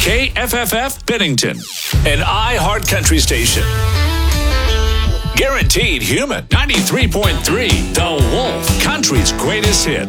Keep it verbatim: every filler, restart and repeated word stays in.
K F F F Bennington, an iHeart Country station. Guaranteed human. ninety-three point three The Wolf, country's greatest hit.